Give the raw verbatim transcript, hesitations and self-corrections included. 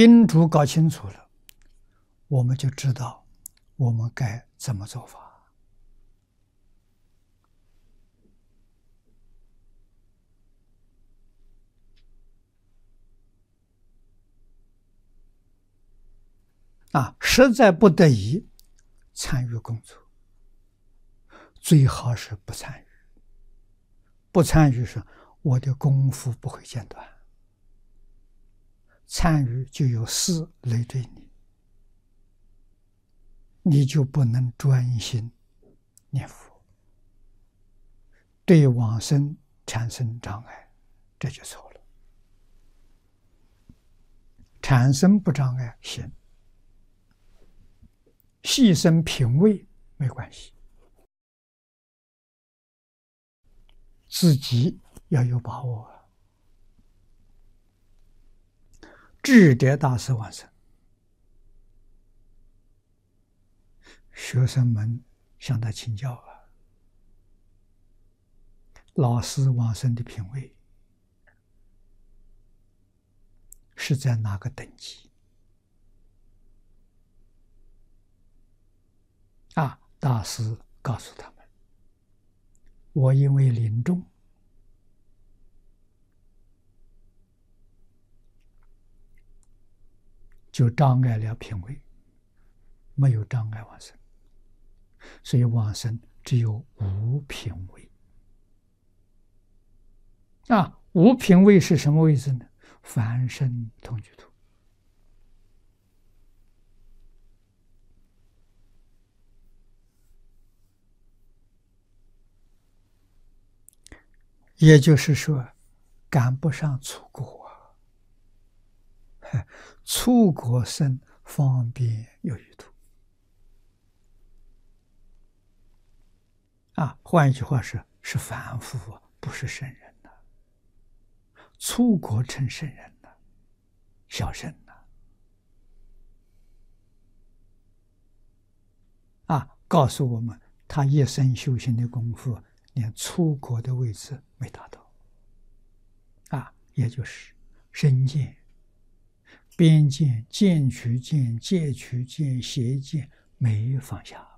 宾主搞清楚了，我们就知道我们该怎么做法。啊，实在不得已参与工作，最好是不参与。不参与是我的功夫不会间断，参与就有事累赘你，你就不能专心念佛，对往生产生障碍，这就错了。产生不障碍行，牺牲品位没关系，自己要有把握。智者大师往生，学生们向他请教啊，老师往生的品位是在哪个等级？啊，大师告诉他们，我因为临终，就障碍了品位，没有障碍往生，所以往生只有无品位。啊，无品位是什么位置呢？凡圣同居土。也就是说，赶不上出国啊！出国生方便有余土啊，换一句话是，是凡夫，不是圣人呐。出国成圣人了，小圣了啊！告诉我们，他一生修行的功夫，连出国的位置没达到啊，也就是身见、边见、见取见、戒取见、邪见没放下。